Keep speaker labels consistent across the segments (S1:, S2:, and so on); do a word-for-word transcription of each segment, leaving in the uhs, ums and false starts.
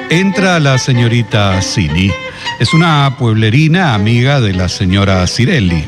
S1: Entra la señorita Cini. Es una pueblerina amiga de la señora Cirelli.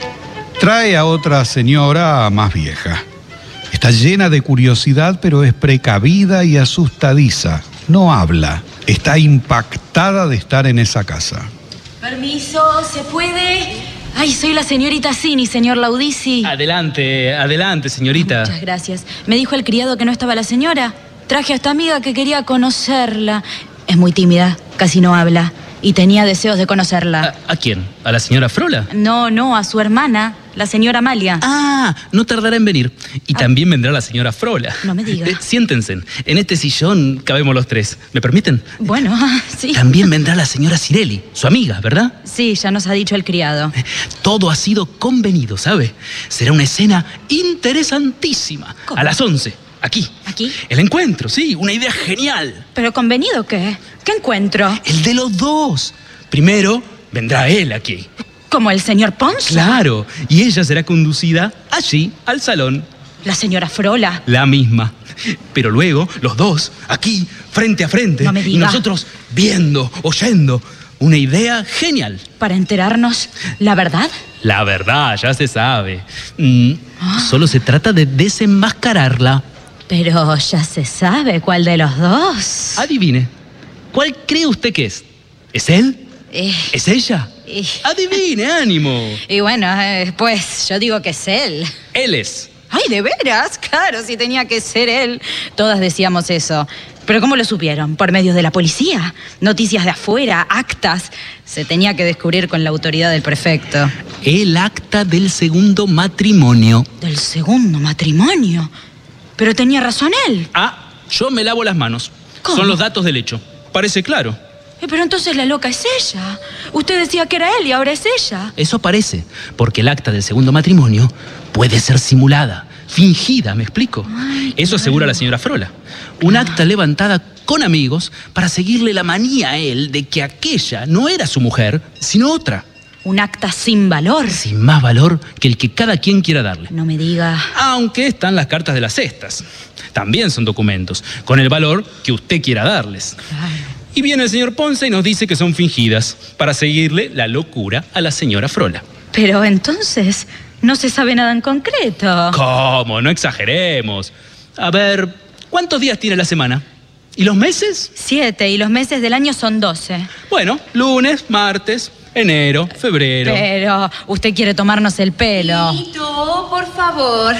S1: Trae a otra señora más vieja. Está llena de curiosidad, pero es precavida y asustadiza. No habla. Está impactada de estar en esa casa.
S2: Permiso, ¿se puede? Ay, soy la señorita Cini, señor Laudisi.
S3: Adelante, adelante, señorita.
S2: Muchas gracias. Me dijo el criado que no estaba la señora. Traje a esta amiga que quería conocerla. Es muy tímida, casi no habla. Y tenía deseos de conocerla.
S3: ¿A, a quién? ¿A la señora Frola?
S2: No, no, a su hermana, la señora Amalia.
S3: Ah, no tardará en venir. Y ah. también vendrá la señora Frola.
S2: No me diga.
S3: Eh, siéntense. En este sillón cabemos los tres. ¿Me permiten?
S2: Bueno, sí.
S3: También vendrá la señora Cirelli, su amiga, ¿verdad?
S2: Sí, ya nos ha dicho el criado.
S3: Todo ha sido convenido, ¿sabe? Será una escena interesantísima.
S2: ¿Cómo?
S3: A las once. Aquí.
S2: ¿Aquí?
S3: El encuentro, sí, una idea genial.
S2: ¿Pero convenido qué? ¿Qué encuentro?
S3: El de los dos. Primero vendrá él aquí.
S2: ¿Como el señor Pons?
S3: Claro, y ella será conducida allí, al salón.
S2: ¿La señora Frola?
S3: La misma. Pero luego, los dos, aquí, frente a frente.
S2: No me diga.
S3: Y nosotros viendo, oyendo. Una idea genial.
S2: ¿Para enterarnos la verdad?
S3: La verdad, ya se sabe. Mm,
S2: ah.
S3: Solo se trata de desenmascararla.
S2: Pero ya se sabe cuál de los dos.
S3: Adivine. ¿Cuál cree usted que es? ¿Es él?
S2: Eh,
S3: ¿Es ella?
S2: Eh.
S3: Adivine, ánimo.
S2: Y bueno, eh, pues yo digo que es él.
S3: Él es.
S2: Ay, ¿de veras? Claro, si tenía que ser él. Todas decíamos eso. ¿Pero cómo lo supieron? ¿Por medios de la policía? ¿Noticias de afuera? ¿Actas? Se tenía que descubrir con la autoridad del prefecto.
S3: El acta del segundo matrimonio.
S2: ¿Del segundo matrimonio? Pero tenía razón él.
S3: Ah, yo me lavo las manos.
S2: ¿Cómo?
S3: Son los datos del hecho. Parece claro.
S2: Eh, pero entonces la loca es ella. Usted decía que era él y ahora es ella.
S3: Eso parece, porque el acta del segundo matrimonio puede ser simulada, fingida, ¿me explico?
S2: Ay,
S3: Eso
S2: claro.
S3: asegura la señora Frola. Un acta levantada con amigos para seguirle la manía a él de que aquella no era su mujer, sino otra.
S2: Un acta sin valor.
S3: Sin más valor que el que cada quien quiera darle.
S2: No me diga.
S3: Aunque están las cartas de las cestas. También son documentos, con el valor que usted quiera darles.
S2: Claro.
S3: Y viene el señor Ponce y nos dice que son fingidas para seguirle la locura a la señora Frola.
S2: Pero entonces no se sabe nada en concreto.
S3: ¿Cómo? No exageremos. A ver, ¿cuántos días tiene la semana? ¿Y los meses?
S2: Siete, y los meses del año son doce.
S3: Bueno, lunes, martes, enero, febrero.
S2: Pero usted quiere tomarnos el pelo.
S4: Tito, por favor.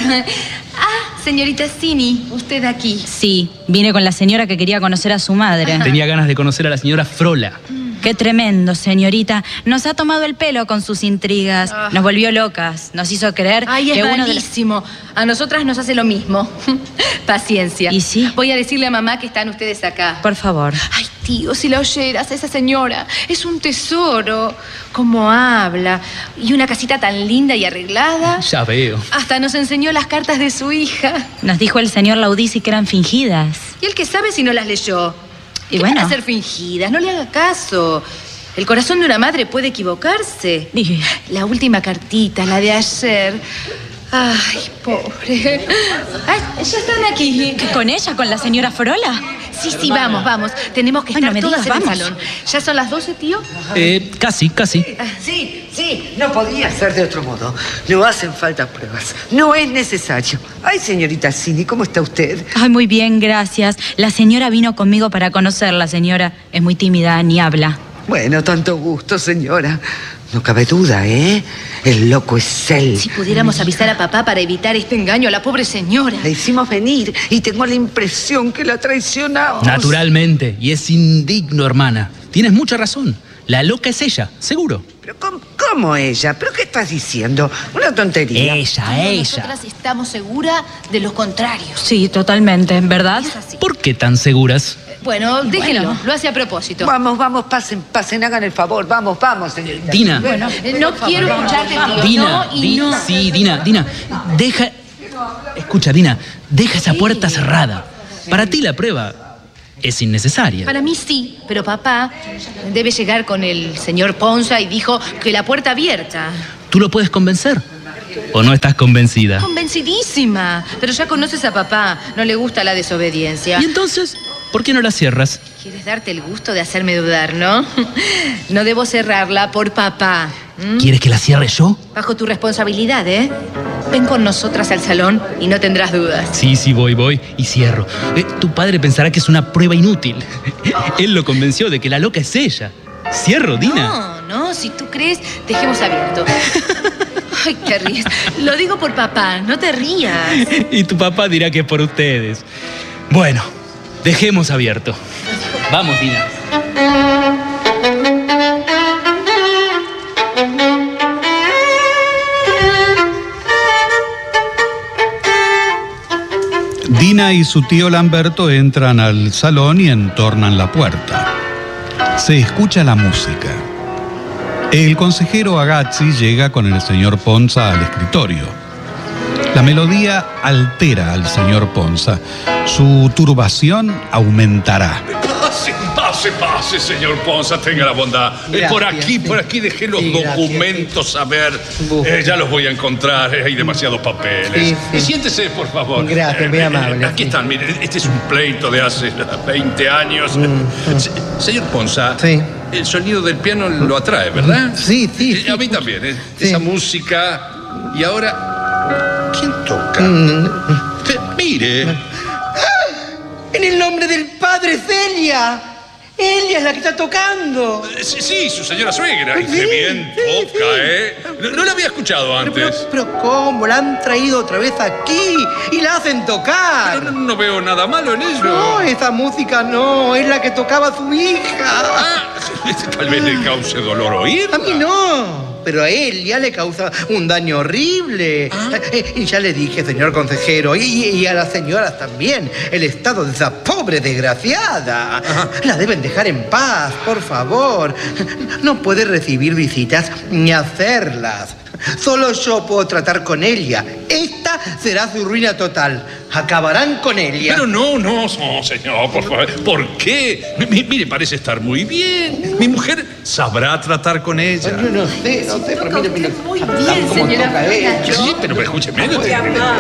S4: Ah, señorita Cini, usted aquí.
S2: Sí, vine con la señora que quería conocer a su madre.
S3: Tenía ganas de conocer a la señora Frola.
S2: Qué tremendo, señorita. Nos ha tomado el pelo con sus intrigas.
S4: Ah.
S2: Nos volvió locas. Nos hizo creer
S4: Ay, es
S2: que uno de los...
S4: malísimo. A nosotras nos hace lo mismo. Paciencia.
S2: ¿Y sí?
S4: Voy a decirle a mamá que están ustedes acá.
S2: Por favor.
S4: Ay, tío, si la oyeras, esa señora es un tesoro. Cómo habla. Y una casita tan linda y arreglada.
S3: Ya veo.
S4: Hasta nos enseñó las cartas de su hija.
S2: Nos dijo el señor Laudisi que eran fingidas.
S4: Y él que sabe si no las leyó.
S2: Y
S4: ¿Qué
S2: bueno.
S4: van a ser fingidas? No le haga caso. El corazón de una madre puede equivocarse.
S2: Y-
S4: La última cartita, la de ayer. Ay, pobre. Ay, ya están aquí.
S2: ¿Qué, con ella, con la señora Frola?
S4: Sí, sí, vamos, vamos. Tenemos que
S2: Ay, no
S4: estar
S2: me
S4: todas
S2: digas,
S4: en el
S2: vamos.
S4: salón. ¿Ya son las doce, tío?
S3: Eh, casi, casi.
S5: Sí, sí, no podía ser de otro modo. No hacen falta pruebas. No es necesario. Ay, señorita Cini, ¿cómo está usted?
S2: Ay, muy bien, gracias. La señora vino conmigo para conocerla, señora. Es muy tímida, ni habla.
S5: Bueno, tanto gusto, señora. No cabe duda, ¿eh? El loco es él.
S4: Si pudiéramos avisar a papá para evitar este engaño a la pobre señora.
S5: La hicimos venir y tengo la impresión que la traicionamos.
S3: Naturalmente. Y es indigno, hermana. Tienes mucha razón. La loca es ella, seguro.
S5: ¿Pero cómo, cómo ella? ¿Pero qué estás diciendo? Una tontería.
S3: Ella,
S4: No,
S3: ella.
S4: Nosotras estamos seguras de los contrarios.
S2: Sí, totalmente, ¿verdad?
S4: Es así.
S3: ¿Por qué tan seguras?
S4: Bueno, déjenlo.
S2: bueno.
S4: Lo hace a propósito.
S5: Vamos, vamos, pasen, pasen, hagan el favor. Vamos, vamos, señorita.
S3: Dina.
S4: Bueno, eh, no quiero escucharte, tío.
S3: Dina,
S4: no, y
S3: Di-
S4: no.
S3: sí, Dina, Dina, deja... Escucha, Dina, deja esa puerta cerrada. Para ti la prueba es innecesaria.
S4: Para mí sí, pero papá debe llegar con el señor Ponza y dijo que la puerta abierta.
S3: ¿Tú lo puedes convencer? ¿O no estás convencida?
S4: Convencidísima. Pero ya conoces a papá. No le gusta la desobediencia.
S3: ¿Y entonces? ¿Por qué no la cierras?
S4: Quieres darte el gusto de hacerme dudar, ¿no? No debo cerrarla por papá. ¿Mm?
S3: ¿Quieres que la cierre yo?
S4: Bajo tu responsabilidad, ¿eh? Ven con nosotras al salón y no tendrás dudas.
S3: Sí, sí, voy, voy y cierro. Eh, tu padre pensará que es una prueba inútil. Él lo convenció de que la loca es ella. ¿Cierro, Dina?
S4: No, no, si tú crees, dejemos abierto. Ay, te ríes. Lo digo por papá, no te rías.
S3: Y tu papá dirá que es por ustedes. Bueno, dejemos abierto. Vamos, Dina.
S1: Dina y su tío Lamberto entran al salón y entornan la puerta. Se escucha la música. El consejero Agazzi llega con el señor Ponza al escritorio. La melodía altera al señor Ponza. Su turbación aumentará.
S6: Pase, pase, pase, señor Ponza, tenga la bondad. Eh, por aquí, por aquí dejé los
S7: Sí, gracias,
S6: documentos,
S7: sí.
S6: a ver. Eh, ya los voy a encontrar, eh, hay demasiados papeles.
S7: Sí, sí.
S6: Eh, Siéntese, por favor.
S7: Gracias, muy
S6: Eh,
S7: amable,
S6: Aquí
S7: sí.
S6: están, mire, este es un pleito de hace veinte años. Se- señor Ponza,
S7: Sí.
S6: el sonido del piano lo atrae, ¿verdad?
S7: Sí, sí,
S6: Eh,
S7: sí.
S6: A mí también, eh.
S7: Sí.
S6: Esa música. Y ahora, ¿quién toca?
S7: Mm.
S6: Eh, Mire.
S7: En el nombre del padre, Celia. Ella es la que está tocando.
S6: Eh, Sí, sí, su señora suegra. Y
S7: Sí,
S6: qué bien
S7: sí,
S6: toca,
S7: sí.
S6: ¿eh? No, no la había escuchado
S7: Pero,
S6: antes.
S7: pero, pero ¿cómo? La han traído otra vez aquí y la hacen tocar.
S6: Pero no, no veo nada malo en eso.
S7: No, esa música no, es la que tocaba su hija.
S6: Ah, tal vez le cause dolor oírla.
S7: A mí no, pero a él ya le causa un daño horrible. Eh, Y ya le dije, señor consejero, y, y a las señoras también, el estado de esa pobre desgraciada. La deben dejar en paz, por favor. No puede recibir visitas ni hacerlas. Solo yo puedo tratar con ella. Esta será su ruina total. Acabarán con ella.
S6: Pero no, no, no, señor, por favor. ¿Por qué? Mi- mire, parece estar muy bien. Mi mujer sabrá tratar con ella.
S7: Yo no sé, no sé, pero mire, mire.
S4: Muy
S7: Ah,
S4: bien,
S7: cómo
S4: señora
S7: toca
S4: Flora.
S7: ella.
S6: Sí, pero escúcheme, no tiene ningún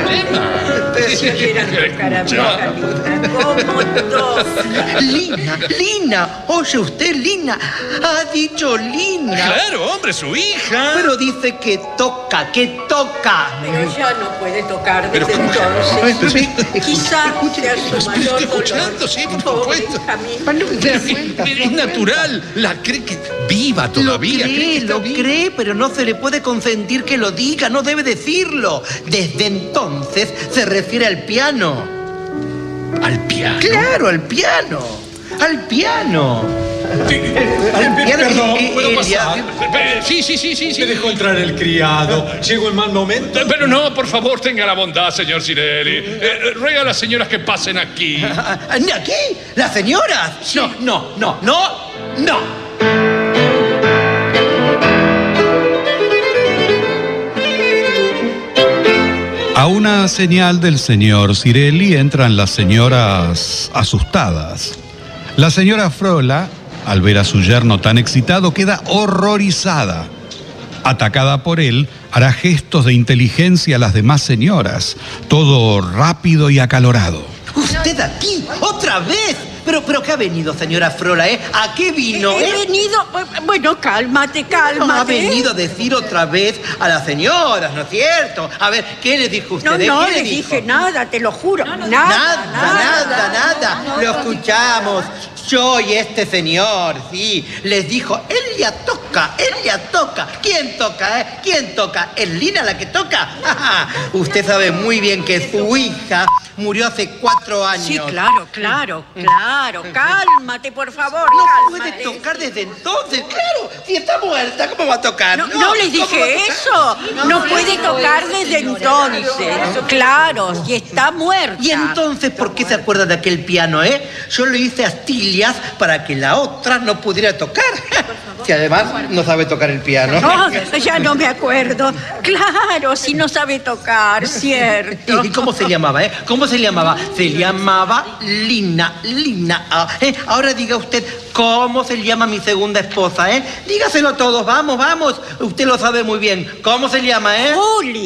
S6: problema.
S7: Lina, Lina, oye usted, Lina, ha dicho Lina.
S6: Claro, hombre, su hija.
S7: Pero dice que toca, que toca.
S8: Pero ya no puede tocar
S6: Pero
S8: desde
S6: ¿cómo?
S8: entonces.
S7: Sí,
S8: Quizá sea su
S6: Estoy
S8: mayor
S6: escuchando,
S8: dolor.
S6: sí, por
S8: Pobre
S6: supuesto.
S8: hija mía.
S7: No se da cuenta,
S6: Es natural. La cree que viva
S7: Lo
S6: todavía. cree que
S7: cree,
S6: está
S7: lo
S6: viva.
S7: cree, pero no se le puede consentir que lo diga, no debe decirlo. Desde entonces se refiere al piano.
S6: Al piano.
S7: Claro, al piano. Al piano.
S6: Sí,
S7: Al piano.
S9: Perdón,
S7: Eh,
S9: ¿puedo
S7: eh,
S9: pasar?
S6: Eh, Sí, sí, sí, sí, sí.
S9: Me dejó entrar el criado. Llegó en mal momento.
S6: Eh, Pero no, por favor, tenga la bondad, señor Cirelli. Eh, eh, ruega a las señoras que pasen aquí.
S7: Ah, ah, ¿Aquí? ¿Las señoras? No, no, no, no, no.
S1: A una señal del señor Cirelli entran las señoras asustadas. La señora Frola, al ver a su yerno tan excitado, queda horrorizada. Atacada por él, hará gestos de inteligencia a las demás señoras, todo rápido y acalorado.
S7: ¿Usted aquí? ¿Otra vez? Pero, pero ¿qué ha venido, señora Frola, eh? ¿A qué vino,
S8: He
S7: eh?
S8: venido. Bueno, cálmate,
S7: No,
S8: cálmate.
S7: ha venido a decir otra vez a las señoras, ¿no es cierto? A ver, ¿qué le dijo usted?
S8: No,
S7: eh?
S8: no
S7: ¿Qué
S8: le
S7: dijo?
S8: dije nada, te lo juro. Nada,
S7: Nada, nada, nada. Lo escuchamos. Yo y este señor, sí. Les dijo, ella toca, ella toca. ¿Quién toca, eh? ¿Quién toca? ¿Es Lina la que toca? Usted sabe muy bien que su hija murió hace cuatro años.
S8: Sí, claro, claro, claro. Cálmate, por favor.
S7: No
S8: cálmate.
S7: puede tocar desde entonces, claro. Si está muerta, ¿cómo va a tocar?
S8: No, no les
S7: ¿cómo va a
S8: dije
S7: tocar?
S8: eso. No puede tocar desde entonces. Claro, si está muerta.
S7: ¿Y entonces por qué se acuerda de aquel piano, eh? Yo lo hice astillas para que la otra no pudiera tocar. Si además no sabe tocar el piano.
S8: Oh, ya no me acuerdo. Claro, si no sabe tocar, cierto.
S7: ¿Y cómo se llamaba, eh? ¿Cómo se llamaba? Se llamaba Lina, Lina. Ah, eh, Ahora diga usted, ¿cómo se llama mi segunda esposa, eh? Dígaselo todos, vamos, vamos. Usted lo sabe muy bien. ¿Cómo se llama, eh?
S8: Julia.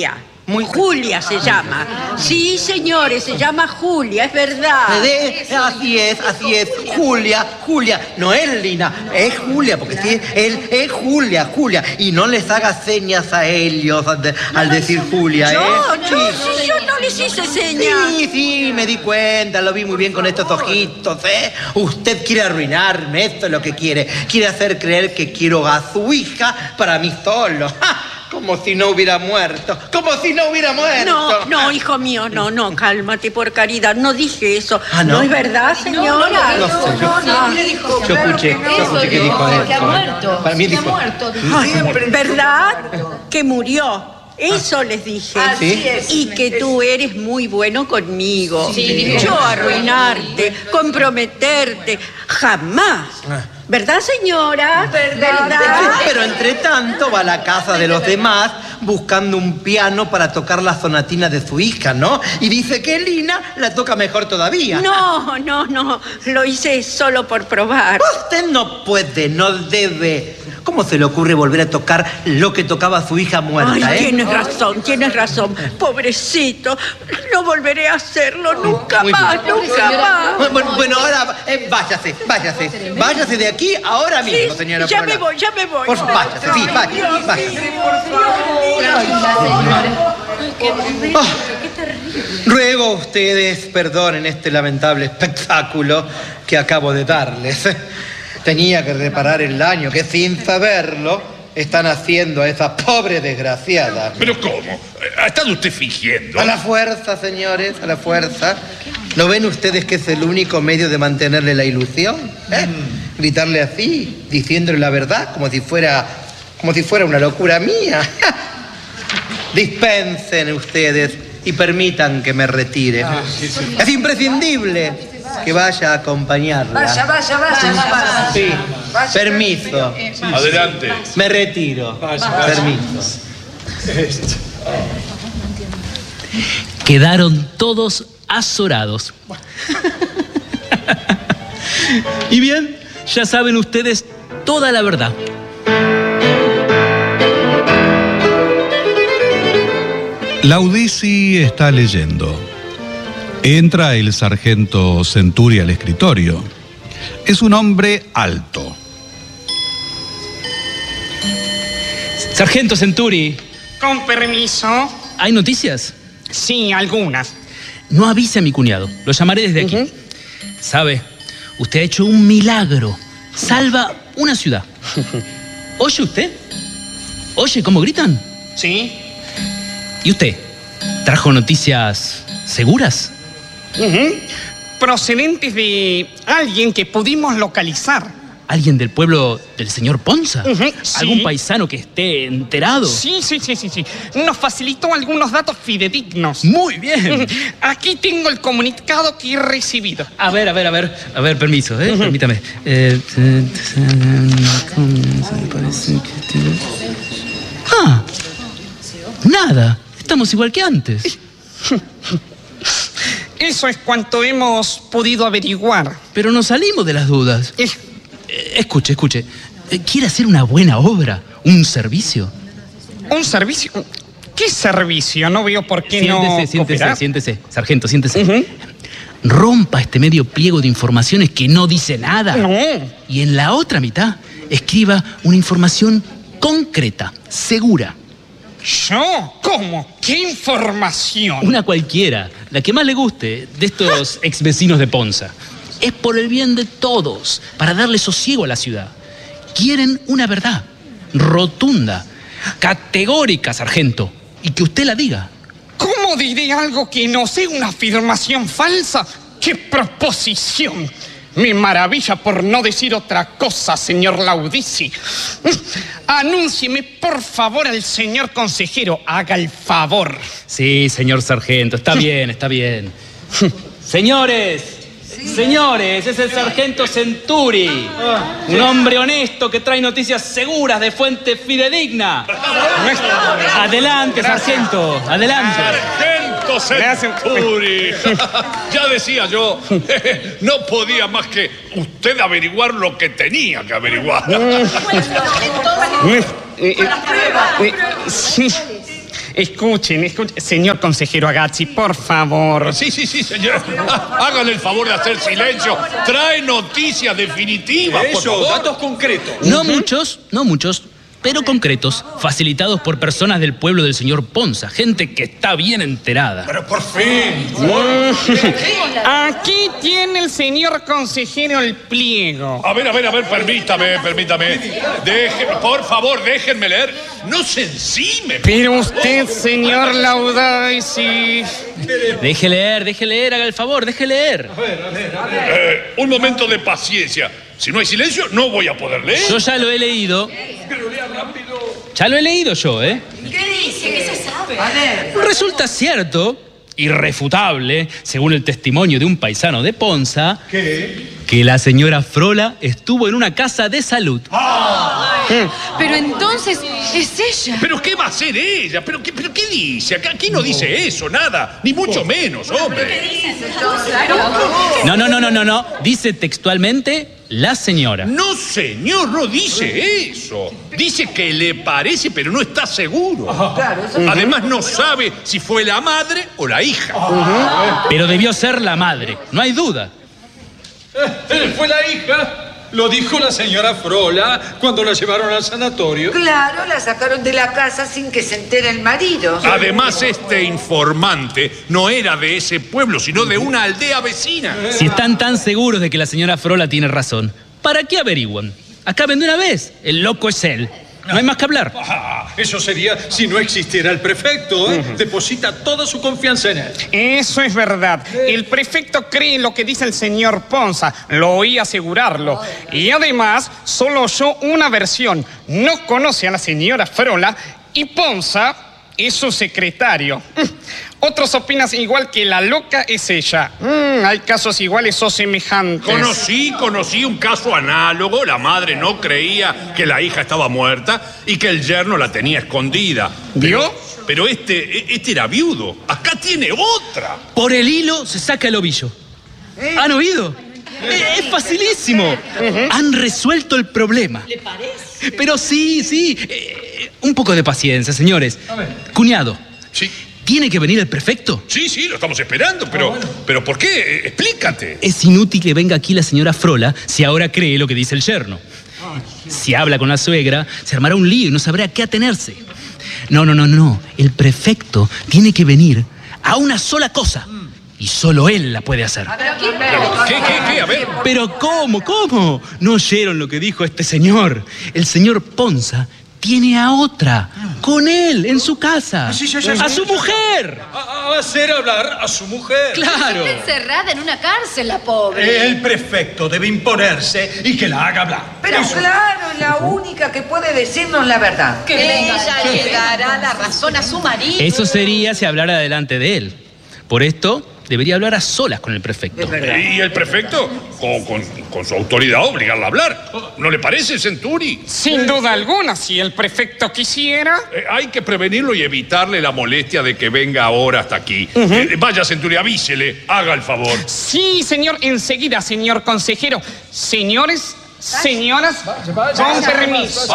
S7: Muy...
S8: Julia se llama. Sí, señores, se llama Julia, es verdad.
S7: De- así es, así es. Julia, Julia. No es Lina, es Julia, porque sí, él es Julia, Julia. Y no les hagas señas a ellos al, de- al decir Julia, ¿eh?
S8: No, no,
S7: Sí.
S8: si yo no les hice señas.
S7: Sí, sí, me di cuenta, lo vi muy bien con estos ojitos, ¿eh? Usted quiere arruinarme, esto es lo que quiere. Quiere hacer creer que quiero a su hija para mí solo. ¡Ja! Como si no hubiera muerto, como si no hubiera muerto.
S8: No, no, hijo mío, no, no, cálmate, por caridad, no dije eso.
S7: Ah, ¿no?
S8: ¿No es verdad, señora?
S7: No sé, yo,
S8: Ah,
S7: yo escuché, yo escuché que dijo
S4: que ha
S7: eso.
S4: muerto.
S7: Para mí
S4: Que ha
S7: dijo...
S4: muerto.
S8: ay, ¿verdad? Que murió. Eso les dije.
S7: ¿Sí?
S8: Y que tú eres muy bueno conmigo.
S4: Sí, dijo.
S8: Yo arruinarte, comprometerte, jamás. ¿Verdad, señora? ¿Verdad?
S7: Pero entre tanto va a la casa de los demás buscando un piano para tocar la sonatina de su hija, ¿no? Y dice que Lina la toca mejor todavía.
S8: No, no, no. Lo hice solo por probar.
S7: Usted no puede, no debe. ¿Cómo se le ocurre volver a tocar lo que tocaba su hija muerta,
S8: Ay,
S7: eh?
S8: tienes razón, tienes razón. Pobrecito, no volveré a hacerlo nunca
S7: Muy
S8: más,
S7: bien.
S8: nunca más.
S7: Bueno, bueno, ahora eh, váyase, váyase. Váyase de aquí ahora mismo,
S8: Sí,
S7: señora.
S8: ya
S7: Paula.
S8: me voy, ya me voy.
S7: Por favor, váyase, sí, váyase,
S8: Dios
S7: váyase.
S8: mío, Dios mío.
S7: Ah, ruego a ustedes perdonen este lamentable espectáculo que acabo de darles. Tenía que reparar el daño que sin saberlo están haciendo a esa pobre desgraciada.
S6: ¿Pero cómo? ¿Ha estado usted fingiendo?
S7: A la fuerza, señores, a la fuerza. ¿No ven ustedes que es el único medio de mantenerle la ilusión? ¿Eh? Gritarle así, diciéndole la verdad, como si fuera, como si fuera una locura mía. Dispensen ustedes y permitan que me retire. Es imprescindible que vaya a acompañarla.
S5: Vaya, vaya, vaya.
S7: Sí, permiso.
S6: Adelante.
S7: Me retiro. Permiso.
S3: Quedaron todos azorados. Y bien, ya saben ustedes toda la verdad.
S1: Laudisi está leyendo. Entra el sargento Centuri al escritorio. Es un hombre alto.
S3: Sargento Centuri,
S10: Con permiso.
S3: ¿hay noticias?
S10: Sí, algunas.
S3: No avise a mi cuñado, lo llamaré desde aquí. ¿Sabe? Usted ha hecho un milagro. Salva una ciudad. ¿Oye usted? ¿Oye cómo gritan?
S10: Sí.
S3: ¿Y usted? ¿Trajo noticias seguras?
S10: Ujú. Procedentes de alguien que pudimos localizar.
S3: ¿Alguien del pueblo del señor Ponza?
S10: Ujú, sí.
S3: ¿Algún paisano que esté enterado?
S10: Sí, sí, sí, sí, sí. Nos facilitó algunos datos fidedignos.
S3: Muy bien.
S10: Aquí tengo el comunicado que he recibido.
S3: A ver, a ver, a ver. A ver, permiso, ¿eh? Permítame. Eh, eh, me parece que tiene- Ah, nada. Estamos igual que antes.
S10: Eso es cuanto hemos podido averiguar.
S3: Pero nos salimos de las dudas.
S10: Eh,
S3: Eh, escuche, escuche. Eh, ¿Quiere hacer una buena obra? ¿Un servicio?
S10: ¿Un servicio? ¿Qué servicio? No veo por qué no
S3: Siéntese, siéntese,
S10: cooperar.
S3: siéntese. Sargento, siéntese.
S10: Ujú.
S3: Rompa este medio pliego de informaciones que no dice nada.
S10: No.
S3: Y en la otra mitad, escriba una información concreta, segura.
S10: ¿Yo? ¿Cómo? ¿Qué información?
S3: Una cualquiera, la que más le guste, de estos ex vecinos de Ponza. Es por el bien de todos, para darle sosiego a la ciudad. Quieren una verdad, rotunda, categórica, sargento, y que usted la diga.
S10: ¿Cómo diré algo que no sea una afirmación falsa? ¡Qué proposición! Me maravilla por no decir otra cosa, señor Laudisi. Anúncieme, por favor, al señor consejero. Haga el favor.
S3: Sí, señor sargento, está bien, está bien. Señores, señores, es el sargento Centuri. Un hombre honesto que trae noticias seguras de fuente fidedigna. Adelante, sargento, adelante.
S6: Sargento Centuri. Ya decía yo, no podía más que usted averiguar lo que tenía que averiguar.
S10: Eh, eh, eh, sí. Escuchen, escuchen. Señor consejero Agazzi, por favor.
S6: Sí, sí, sí, señor. Háganle el favor de hacer silencio. Trae noticias definitivas, por
S9: Eso,
S6: favor.
S9: datos concretos.
S3: No muchos, no muchos, pero concretos, facilitados por personas del pueblo del señor Ponza, gente que está bien enterada.
S9: Pero por fin.
S10: Aquí tiene el señor consejero el pliego.
S6: A ver, a ver, a ver, permítame, permítame. Deje, por favor, déjenme leer. No se encime.
S10: Pero usted, señor Laudisi...
S3: Deje leer, deje leer, haga el favor, deje leer.
S6: Eh, un momento de paciencia. Si no hay silencio, no voy a poder leer.
S3: Yo ya lo he leído. Ya lo he leído yo, ¿eh?
S8: ¿Qué dice? ¿Qué se sabe?
S5: A ver.
S3: Resulta cierto, irrefutable, según el testimonio de un paisano de Ponza,
S9: ¿Qué?
S3: que la señora Frola estuvo en una casa de salud.
S4: Pero entonces es ella.
S6: ¿Pero qué va a hacer ella? ¿Pero qué, pero qué dice? Acá, aquí no dice eso, nada. Ni mucho menos, hombre.
S3: No, no, no, no, no, no. Dice textualmente la señora.
S6: No, señor, no dice eso. Dice que le parece, pero no está seguro.
S5: Claro, eso
S6: Además, no sabe si fue la madre o la hija.
S3: Pero debió ser la madre, no hay duda.
S9: Eh, Fue la hija. Lo dijo la señora Frola cuando la llevaron al sanatorio.
S5: Claro, la sacaron de la casa sin que se entere el marido.
S6: Además, este informante no era de ese pueblo, sino de una aldea vecina.
S3: Si están tan seguros de que la señora Frola tiene razón, ¿para qué averiguan? Acaben de una vez. El loco es él. No hay más que hablar.
S9: Ah, eso sería si no existiera el prefecto, ¿eh? Deposita toda su confianza en él.
S10: Eso es verdad. El prefecto cree en lo que dice el señor Ponza. Lo oí asegurarlo. Y además, solo oyó una versión. No conoce a la señora Frola y Ponza es su secretario. Otros opinan igual que la loca es ella. Mm, hay casos iguales o semejantes.
S6: Conocí, conocí un caso análogo. La madre no creía que la hija estaba muerta y que el yerno la tenía escondida.
S10: ¿Vio?
S6: Pero este, este era viudo. Acá tiene otra.
S3: Por el hilo se saca el ovillo. ¿Han oído? Eh, Es facilísimo. Han resuelto el problema.
S8: ¿Le parece?
S3: Pero sí, sí. Eh, un poco de paciencia, señores. Cuñado,
S6: Sí,
S3: ¿tiene que venir el prefecto?
S6: sí, sí, lo estamos esperando. Pero, pero ¿por qué? Eh, Explícate.
S3: Es inútil que venga aquí la señora Frola si ahora cree lo que dice el yerno. Si habla con la suegra, se armará un lío y no sabrá a qué atenerse. No, no, no, no. El prefecto tiene que venir a una sola cosa. Y solo él la puede hacer.
S6: ¿Qué, qué, qué? A ver.
S3: Pero ¿cómo, cómo? ¿No oyeron lo que dijo este señor? El señor Ponza tiene a otra, con él, en su casa.
S9: Sí, sí, sí, sí.
S3: ¡A su mujer!
S9: A, a hacer hablar a su mujer.
S3: ¡Claro!
S4: Está encerrada en una cárcel, la pobre.
S9: El prefecto debe imponerse y que la haga hablar.
S5: Pero claro, la única que puede decirnos la verdad.
S8: Que ella le dará la razón a su marido.
S3: Eso sería si hablara delante de él. Por esto, debería hablar a solas con el prefecto.
S5: Es verdad.
S6: Y el prefecto, con, con, con su autoridad, obligarla a hablar. ¿No le parece, Centuri?
S10: Sin duda alguna, si el prefecto quisiera.
S6: Eh, hay que prevenirlo y evitarle la molestia de que venga ahora hasta aquí. Eh, vaya, Centuri, avísele, haga el favor.
S10: Sí, señor, enseguida, señor consejero. Señores, señoras, con permiso.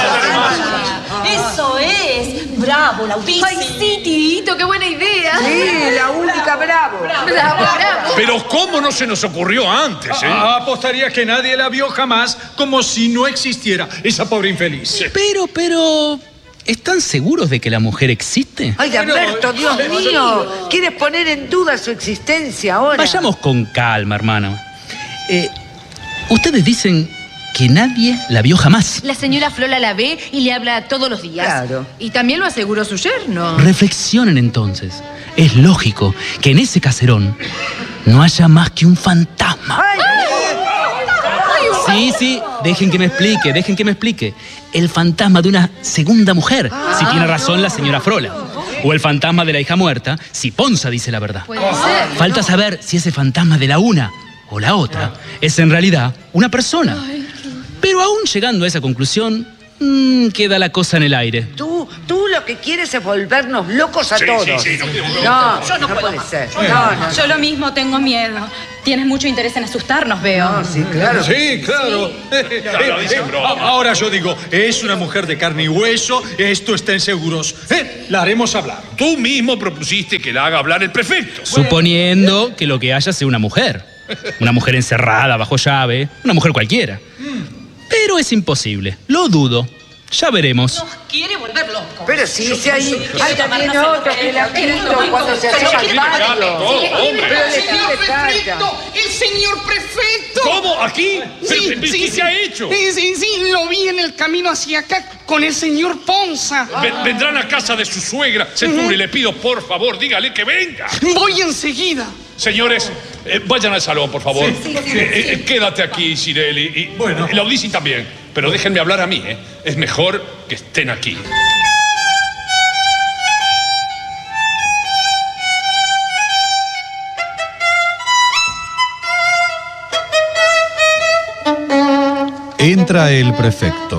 S8: Eso es. Bravo, Laudisi.
S4: Ay, sí, Tito, qué buena idea.
S5: Sí, la única bravo.
S4: Bravo, bravo.
S6: Pero ¿cómo no se nos ocurrió antes, eh?
S9: Ah, apostaría que nadie la vio jamás, como si no existiera esa pobre infeliz.
S3: Pero, pero... ¿Están seguros de que la mujer existe?
S5: Ay, Alberto, Dios mío. ¿Quieres poner en duda su existencia ahora?
S3: Vayamos con calma, hermano. Eh, ustedes dicen que nadie la vio jamás.
S4: La señora Frola la ve y le habla todos los días.
S5: Claro.
S4: Y también lo aseguró su yerno.
S3: Reflexionen entonces. Es lógico que en ese caserón no haya más que un fantasma.
S5: Ay,
S3: Sí, sí, dejen que me explique, dejen que me explique. El fantasma de una segunda mujer, si tiene razón la señora Frola. O el fantasma de la hija muerta, si Ponza dice la verdad.
S4: Puede ser.
S3: Falta saber si ese fantasma de la una o la otra es en realidad una persona. Pero aún llegando a esa conclusión, mmm, queda la cosa en el aire.
S5: tú, tú lo que quieres es volvernos locos a
S6: Sí,
S5: todos.
S6: sí, sí, no,
S5: no,
S2: Yo no
S5: no
S2: puedo
S5: puede
S2: más.
S5: ser. No, no.
S2: Yo lo mismo tengo miedo. Tienes mucho interés en asustarnos, veo.
S5: No, sí, claro.
S9: Sí, claro. Eh,
S6: Claro, dice broma.
S9: Ahora yo digo, es una mujer de carne y hueso, esto está en seguros. Eh, la haremos hablar.
S6: Tú mismo propusiste que la haga hablar el prefecto.
S3: Suponiendo que lo que haya sea una mujer. Una mujer encerrada, bajo llave. Una mujer cualquiera. Pero es imposible. Lo dudo. Ya veremos.
S2: Nos quiere volver locos.
S5: Pero sí, si hay, hay también
S2: tomarnos el
S5: otro que la
S2: pelo,
S5: quito cuando se
S2: pero
S5: hace
S2: ¿qué
S5: al
S6: pasa?
S5: patio.
S6: Todo, hombre.
S5: Pero de qué le trata.
S10: ¡El señor prefecto!
S6: ¿Cómo? ¿Aquí?
S10: Sí,
S6: ¿Pero,
S10: sí,
S6: ¿Qué
S10: sí.
S6: se ha hecho?
S10: Sí, sí, sí, lo vi en el camino hacia acá con el señor Ponza.
S6: Ve- Vendrán a casa de su suegra. Centuri, le pido, por favor, dígale que venga.
S10: Voy enseguida.
S6: Señores, eh, vayan al salón, por favor. Eh, eh, quédate aquí, Cirelli. Y,
S9: Bueno.
S6: y Laudisi también. Pero déjenme hablar a mí, ¿eh? Es mejor que estén aquí.
S1: Entra el prefecto.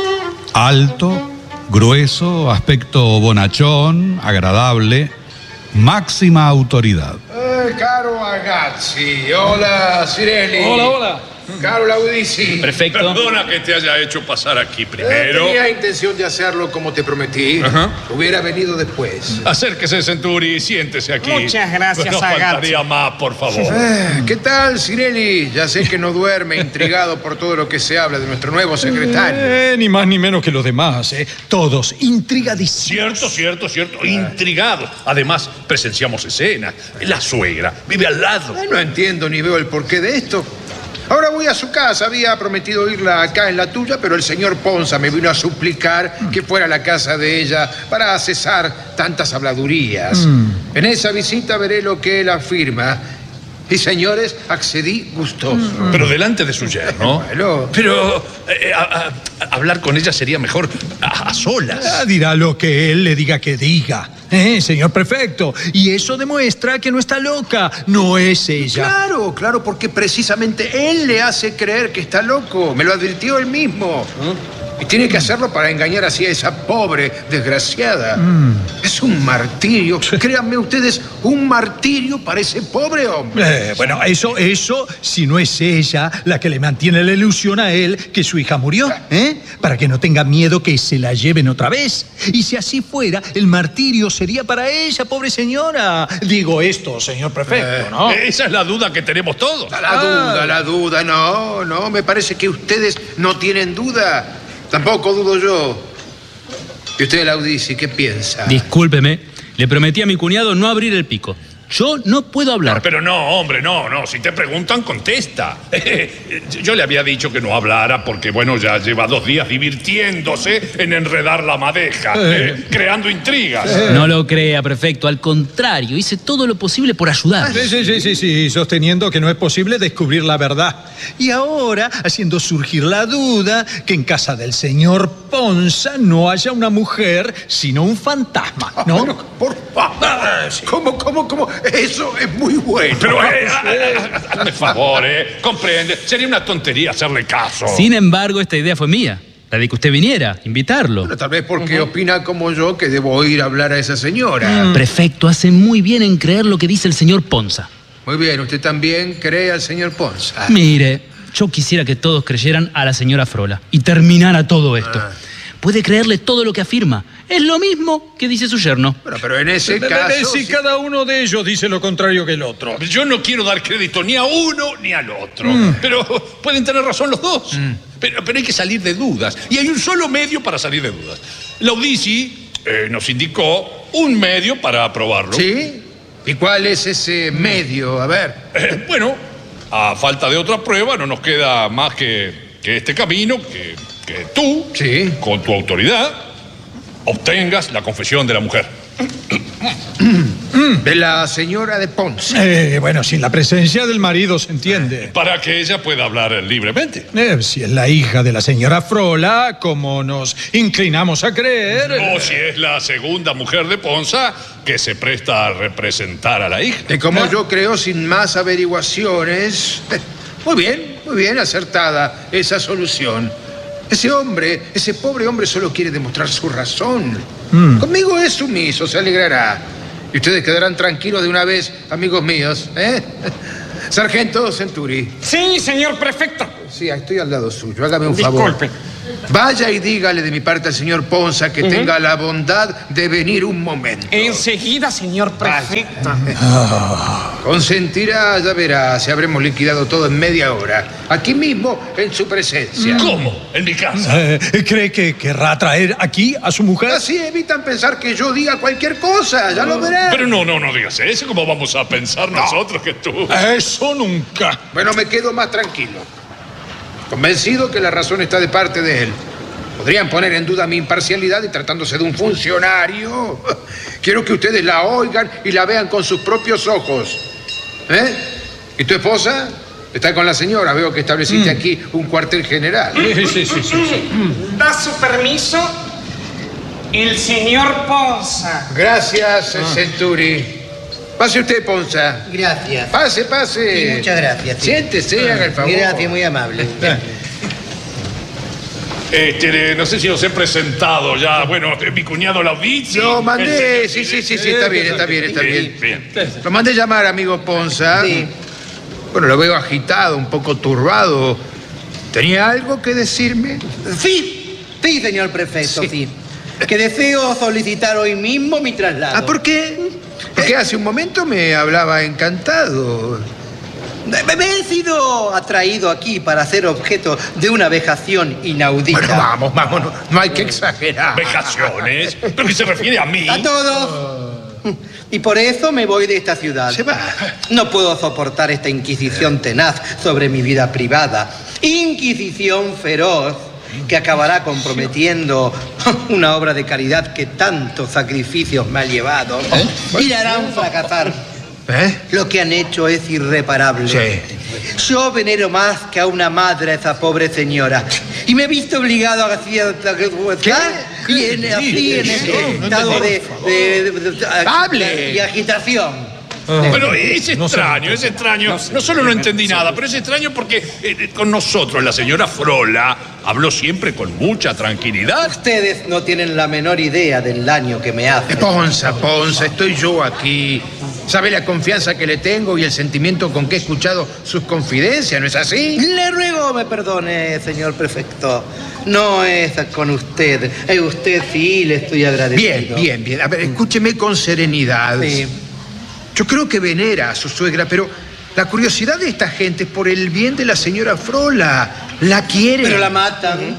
S1: Alto, grueso, aspecto bonachón, agradable, máxima autoridad.
S11: Eh, caro Agazzi, hola Cirelli.
S9: Hola, hola.
S11: Caro Laudisi.
S3: Prefecto.
S6: Perdona que te haya hecho pasar aquí
S11: Eh,
S6: primero.
S11: tenía intención de hacerlo como te prometí.
S6: Ajá.
S11: Hubiera venido después.
S6: Acérquese, Centuri, siéntese aquí.
S10: Muchas gracias,
S6: No
S10: Agazzi.
S6: faltaría más, por favor.
S11: Eh, ¿Qué tal, Cirelli? Ya sé que no duerme intrigado por todo lo que se habla de nuestro nuevo secretario.
S9: Eh, ni más ni menos que los demás, eh. Todos intrigadísimos.
S6: Cierto, cierto, cierto. Intrigado. Además, presenciamos escenas. La suegra vive al lado.
S11: Eh, no entiendo ni veo el porqué de esto. Ahora voy a su casa. Había prometido irla acá en la tuya, pero el señor Ponza me vino a suplicar que fuera a la casa de ella para cesar tantas habladurías. En esa visita veré lo que él afirma. Y, señores, accedí gustoso.
S6: Pero delante de su yerno.
S11: Bueno.
S6: Pero eh, a- a- a- hablar con ella sería mejor a, a solas.
S9: Ah, dirá lo que él le diga que diga. Eh, señor prefecto. Y eso demuestra que no está loca. No es ella.
S11: Claro, claro, porque precisamente él le hace creer que está loco. Me lo advirtió él mismo. Y tiene que hacerlo para engañar así a esa pobre desgraciada. Es un martirio. Créanme ustedes, un martirio para ese pobre hombre.
S9: Eh, bueno, eso, eso, si no es ella la que le mantiene la ilusión a él que su hija murió, ¿eh? Para que no tenga miedo que se la lleven otra vez. Y si así fuera, el martirio sería para ella, pobre señora. Digo esto, señor prefecto, ¿no?
S6: Eh, Esa es la duda que tenemos todos.
S11: La duda, la duda, no, no, me parece que ustedes no tienen duda. Tampoco dudo yo. ¿Y usted, Laudisi, qué piensa?
S3: Discúlpeme. Le prometí a mi cuñado no abrir el pico. Yo no puedo hablar.
S6: Pero no, hombre, no, no. Si te preguntan, contesta. Yo le había dicho que no hablara porque, bueno, ya lleva dos días divirtiéndose en enredar la madeja, eh, creando intrigas.
S3: No lo crea, prefecto. Al contrario, hice todo lo posible por ayudar.
S9: Sí, sí, sí, sí, sí, sosteniendo que no es posible descubrir la verdad. Y ahora, haciendo surgir la duda que en casa del señor Ponza no haya una mujer, sino un fantasma, ¿no?
S11: Bueno, por favor. ¿Cómo, cómo, cómo? Eso es muy bueno.
S6: Pero, eh, hazme favor, eh. Comprende. Sería una tontería hacerle caso.
S3: Sin embargo, esta idea fue mía. La de que usted viniera, invitarlo.
S11: Bueno, tal vez porque opina como yo que debo ir a hablar a esa señora.
S3: Prefecto, hace muy bien en creer lo que dice el señor Ponza.
S11: Muy bien, usted también cree al señor Ponza.
S3: Mire, yo quisiera que todos creyeran a la señora Frola y terminara todo esto.
S11: Ah.
S3: Puede creerle todo lo que afirma. Es lo mismo que dice su yerno.
S11: Bueno, pero en ese
S9: Ve- ve-
S11: caso...
S9: ve si
S11: sí-
S9: cada uno de ellos dice lo contrario que el otro.
S6: Yo no quiero dar crédito ni a uno ni al otro. Pero pueden tener razón los dos. Pero, pero hay que salir de dudas. Y hay un solo medio para salir de dudas. Laudisi eh, nos indicó un medio para aprobarlo.
S11: ¿Sí? ¿Y cuál es ese medio? A ver.
S6: Eh, bueno, a falta de otra prueba, no nos queda más que, que este camino, que, que tú,
S11: Sí.
S6: con tu autoridad, obtengas la confesión de la mujer.
S11: De la señora de Ponce.
S9: Eh, bueno, sin la presencia del marido se entiende.
S6: Para que ella pueda hablar libremente.
S9: Eh, si es la hija de la señora Frola, como nos inclinamos a creer...
S6: O si es la segunda mujer de Ponza que se presta a representar a la hija.
S11: Que como yo creo, sin más averiguaciones... Muy bien, muy bien, acertada esa solución. Ese hombre, ese pobre hombre solo quiere demostrar su razón.
S9: Mm.
S11: Conmigo es sumiso, se alegrará. Y ustedes quedarán tranquilos de una vez, amigos míos, ¿eh? Sargento Centuri.
S10: Sí, señor prefecto.
S11: Sí, estoy al lado suyo. Hágame un
S10: Disculpe.
S11: favor. Vaya y dígale de mi parte al señor Ponza que uh-huh. tenga la bondad de venir un momento.
S10: Enseguida, señor prefecto.
S11: Ah. Consentirá, ya verá, si habremos liquidado todo en media hora. Aquí mismo, en su presencia.
S6: ¿Cómo? ¿En mi casa?
S9: Eh, ¿Cree que querrá traer aquí a su mujer?
S11: Así evitan pensar que yo diga cualquier cosa, ya lo verán.
S6: Pero no, no, no digas eso. ¿Cómo vamos a pensar no. nosotros que tú?
S9: Eso nunca.
S11: Bueno, me quedo más tranquilo. Convencido que la razón está de parte de él. Podrían poner en duda mi imparcialidad y tratándose de un funcionario. Quiero que ustedes la oigan y la vean con sus propios ojos. ¿Eh? ¿Y tu esposa? Está con la señora. Veo que estableciste mm. aquí un cuartel general.
S9: Sí, sí, sí, sí, sí.
S10: ¿Da su permiso? El señor Ponza.
S11: Gracias, ah. Centuri. Pase usted, Ponza.
S7: Gracias.
S11: Pase, pase.
S7: Sí, muchas gracias. Sí.
S11: Siéntese, ah, haga el favor.
S7: Gracias, muy amable.
S6: Este, no sé si os he presentado ya. Bueno, mi cuñado Laudizzi.
S11: Lo mandé, sí, sí, sí, sí, está bien, está bien, está bien. bien. Lo mandé llamar, amigo Ponza.
S7: Sí.
S11: Bueno, lo veo agitado, un poco turbado. ¿Tenía algo que decirme?
S7: Sí, sí, señor prefecto, sí. sí.
S12: que deseo solicitar hoy mismo mi traslado.
S11: ¿Ah, por qué? Porque hace un momento me hablaba encantado.
S12: Me, me he sido atraído aquí para ser objeto de una vejación inaudita.
S11: Bueno, vamos, vamos, no, no hay que exagerar.
S6: ¿Vejaciones? ¿Pero qué se refiere a mí?
S12: A todos. Y por eso me voy de esta ciudad.
S11: Se va.
S12: No puedo soportar esta inquisición tenaz sobre mi vida privada. Inquisición feroz que acabará comprometiendo una obra de caridad que tantos sacrificios me ha llevado. ¿Eh? Y la harán fracasar.
S11: ¿Eh?
S12: Lo que han hecho es irreparable.
S11: Sí.
S12: Yo venero más que a una madre a esa pobre señora. Y me he visto obligado a hacer... ¿Qué? Y en, así, sí, en ese sí, estado no de, de, de, de, de,
S11: ¡Hable!
S12: y agitación.
S6: Pero es extraño, es extraño. No solo no entendí nada, pero es extraño porque eh, con nosotros la señora Frola habló siempre con mucha tranquilidad.
S12: Ustedes no tienen la menor idea del daño que me hace.
S11: Ponza, Ponza, estoy yo aquí. ¿Sabe la confianza que le tengo y el sentimiento con que he escuchado sus confidencias? ¿No es así?
S12: Le ruego me perdone, señor prefecto. No es con usted. A usted sí le estoy agradecido.
S11: Bien, bien, bien. A ver, escúcheme con serenidad.
S12: Sí.
S11: Yo creo que venera a su suegra, pero la curiosidad de esta gente es por el bien de la señora Frola. La quiere.
S12: Pero la matan.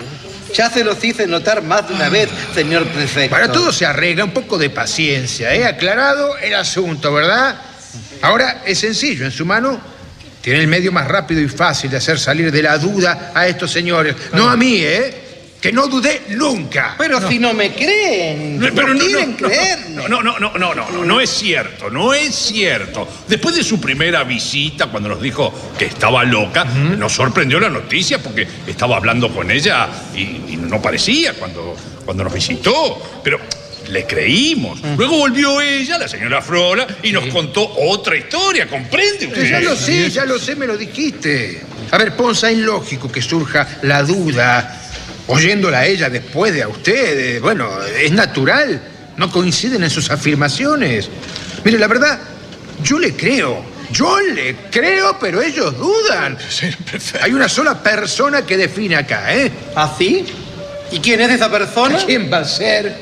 S12: Ya se los hice notar más de una vez, señor prefecto.
S11: Para todo se arregla, un poco de paciencia, ¿eh? Aclarado el asunto, ¿verdad? Ahora es sencillo, en su mano tiene el medio más rápido y fácil de hacer salir de la duda a estos señores. No a mí, ¿eh? Que no dudé nunca.
S12: Pero no. Si no me creen, no, pero no quieren
S6: no,
S12: creerme.
S6: No, no, no, no, no, no, no, no es cierto, no es cierto. Después de su primera visita, cuando nos dijo que estaba loca, uh-huh. nos sorprendió la noticia porque estaba hablando con ella y, y no parecía cuando, cuando nos visitó. Pero le creímos. Uh-huh. Luego volvió ella, la señora Frola, y nos sí. contó otra historia, ¿comprende usted?
S11: Ya lo sé, ya lo sé, me lo dijiste. A ver, Ponza, es lógico que surja la duda. Oyéndola a ella después de a usted, bueno, es natural. No coinciden en sus afirmaciones. Mire, la verdad, yo le creo. Yo le creo, pero ellos dudan.
S6: Sí, perfecto.
S11: Hay una sola persona que define acá, ¿eh?
S12: ¿Ah, sí? ¿Y quién es esa persona?
S11: ¿Quién va a ser?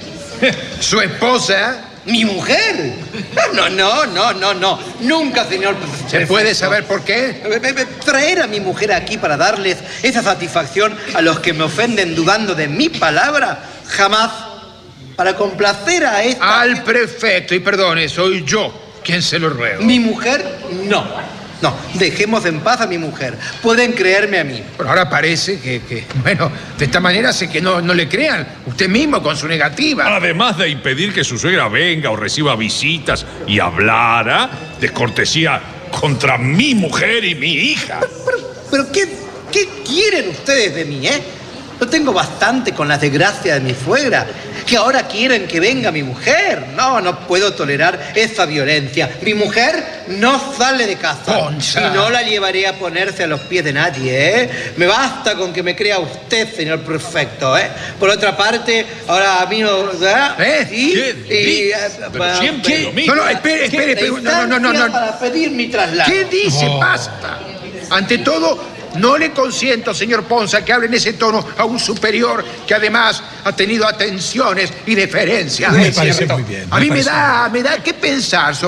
S11: ¿Su esposa?
S12: ¿Mi mujer? No, no, no, no, no. Nunca, señor.
S11: ¿Se puede saber por qué?
S12: Traer a mi mujer aquí para darles esa satisfacción a los que me ofenden dudando de mi palabra, jamás. Para complacer a esta...
S11: Al prefecto, y perdone, soy yo quien se lo ruego.
S12: ¿Mi mujer? No. No, dejemos en paz a mi mujer. Pueden creerme a mí.
S11: Pero ahora parece que, que bueno, de esta manera hace que no, no le crean. Usted mismo con su negativa.
S6: Además de impedir que su suegra venga o reciba visitas y hablara, descortesía contra mi mujer y mi hija.
S12: Pero, pero, pero ¿qué, ¿qué quieren ustedes de mí, eh? Yo tengo bastante con la desgracia de mi suegra. que ahora quieren que venga mi mujer. No, no puedo tolerar esa violencia. Mi mujer no sale de casa.
S11: Poncha.
S12: Y no la llevaré a ponerse a los pies de nadie, ¿eh? Me basta con que me crea usted, señor prefecto, ¿eh? Por otra parte, ahora a mí no... ¿verdad?
S11: ¿Eh?
S12: ¿Sí?
S6: ¿Qué?
S12: Y,
S6: Pero
S12: eh,
S6: siempre
S12: ¿qué?
S6: lo mismo.
S11: No, no, espere, espere, espere. No, no, no, no, no.
S12: Para pedir mi traslado.
S11: ¿Qué dice? Basta. Ante todo, no le consiento, señor Ponza, que hable en ese tono a un superior que además ha tenido atenciones y deferencias.
S9: Me parece muy bien.
S11: A mí me
S9: parece
S11: da, me da que pensar sobre